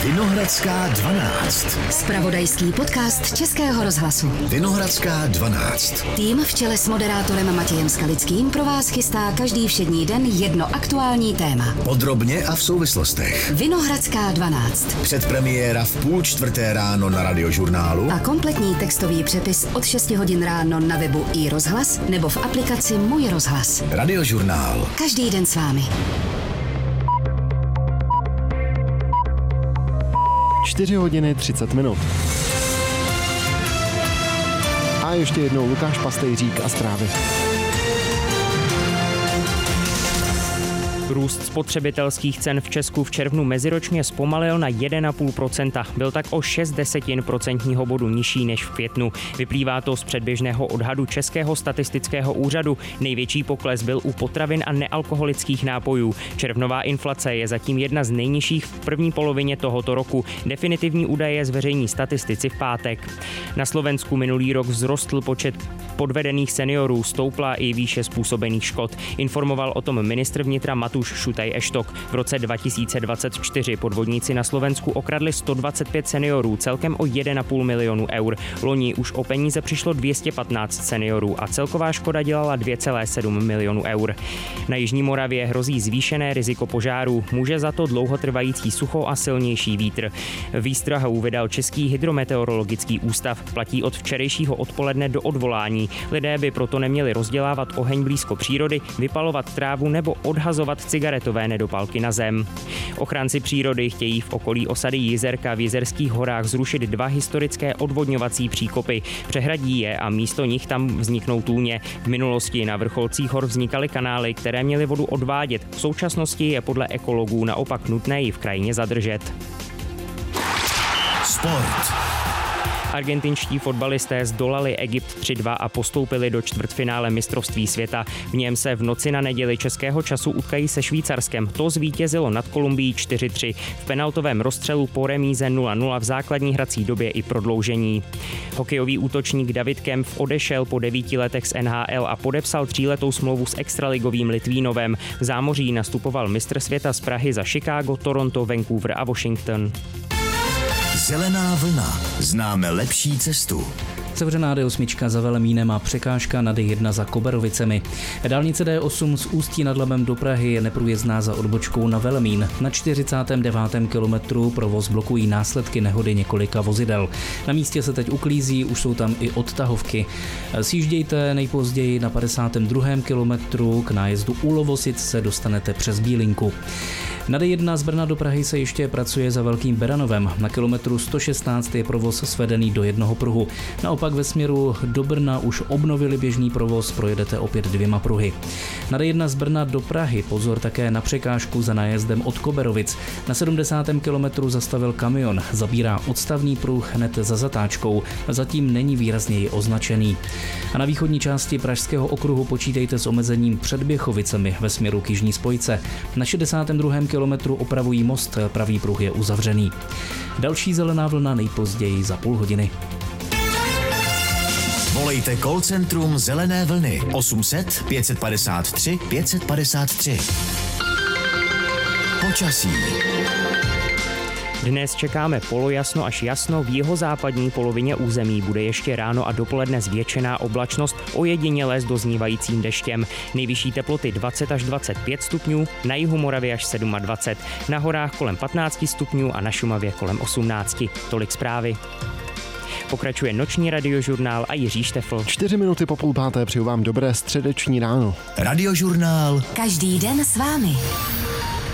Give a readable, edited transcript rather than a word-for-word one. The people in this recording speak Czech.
Vinohradská 12. Zpravodajský podcast Českého rozhlasu. Vinohradská 12. Tým v čele s moderátorem Matějem Skalickým pro vás chystá každý všední den jedno aktuální téma. Podrobně a v souvislostech. Vinohradská 12. Předpremiéra v 3:30 ráno na Radiožurnálu. A kompletní textový přepis od 6 hodin ráno na webu iRozhlas nebo v aplikaci Můj rozhlas. Radiožurnál. Každý den s vámi. 4 hodiny 30 minut. A ještě jednou Lukáš Pastejřík a zprávy. Růst spotřebitelských cen v Česku v červnu meziročně zpomalil na 1,5%. Byl tak o 0,6% bodu nižší než v květnu. Vyplývá to z předběžného odhadu Českého statistického úřadu. Největší pokles byl u potravin a nealkoholických nápojů. Červnová inflace je zatím jedna z nejnižších v první polovině tohoto roku. Definitivní údaje zveřejní statistici v pátek. Na Slovensku minulý rok vzrostl počet podvedených seniorů, stoupla i výše způsobených škod. Informoval o tom ministr vnitra Matúš Šutaj-Eštok. V roce 2024 podvodníci na Slovensku okradli 125 seniorů celkem o 1,5 milionu eur. Loni už o peníze přišlo 215 seniorů a celková škoda dělala 2,7 milionu eur. Na Jižní Moravě hrozí zvýšené riziko požárů. Může za to dlouhotrvající sucho a silnější vítr. Výstrahu vydal Český hydrometeorologický ústav. Platí od včerejšího odpoledne do odvolání. Lidé by proto neměli rozdělávat oheň blízko přírody, vypalovat trávu nebo odhazovat cigaretové nedopalky na zem. Ochránci přírody chtějí v okolí osady Jizerka v Jizerských horách zrušit 2 historické odvodňovací příkopy. Přehradí je a místo nich tam vzniknou tůně. V minulosti na vrcholcích hor vznikaly kanály, které měly vodu odvádět. V současnosti je podle ekologů naopak nutné ji v krajině zadržet. Sport. Argentinští fotbalisté zdolali Egypt 3-2 a postoupili do čtvrtfinále mistrovství světa. V něm se v noci na neděli českého času utkají se Švýcarskem. To zvítězilo nad Kolumbií 4-3. V penaltovém rozstřelu po remíze 0-0 v základní hrací době i prodloužení. Hokejový útočník David Kempf odešel po 9 letech z NHL a podepsal 3letou smlouvu s extraligovým Litvínovem. V zámoří nastupoval mistr světa z Prahy za Chicago, Toronto, Vancouver a Washington. Zelená vlna. Známe lepší cestu. Sevřená D8 za Velemínem a překážka na D1 za Koberovicemi. Dálnice D8 z Ústí nad Labem do Prahy je neprůjezdná za odbočkou na Velemín. Na 49. kilometru provoz blokují následky nehody několika vozidel. Na místě se teď uklízí, už jsou tam i odtahovky. Sjíždějte nejpozději na 52. kilometru, k nájezdu u Lovosic se dostanete přes Bílinku. Na D1 z Brna do Prahy se ještě pracuje za Velkým Beranovem. Na kilometru 116 je provoz svedený do jednoho pruhu. Naopak ve směru do Brna už obnovili běžný provoz, projedete opět 2 pruhy. Na D1 z Brna do Prahy pozor také na překážku za nájezdem od Koberovic. Na 70. kilometru zastavil kamion, zabírá odstavný pruh hned za zatáčkou, zatím není výrazněji označený. A na východní části Pražského okruhu počítejte s omezením před Běchovicemi ve směru k jižní spojce. Na 62. kilometru opravují most, pravý pruh je uzavřený. Další zelená vlna nejpozději za půl hodiny. Volejte call centrum Zelené vlny 800 553 553. Počasí. Dnes čekáme polojasno až jasno, v jihozápadní polovině území bude ještě ráno a dopoledne zvětšená oblačnost, ojediněle s doznívajícím deštěm. Nejvyšší teploty 20 až 25 stupňů, na jihu Moravy až 27, na horách kolem 15 stupňů a na Šumavě kolem 18. Tolik zprávy. Pokračuje noční radiožurnál a Jiří Štefl. 4 minuty po 4:30 přeju vám dobré středeční ráno. Radiožurnál. Každý den s vámi.